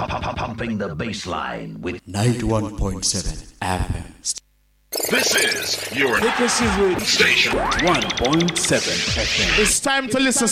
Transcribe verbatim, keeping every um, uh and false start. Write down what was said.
Pumping the baseline with ninety-one point seven F M. This is your Frequency Radio station. one point seven F M. It's time to listen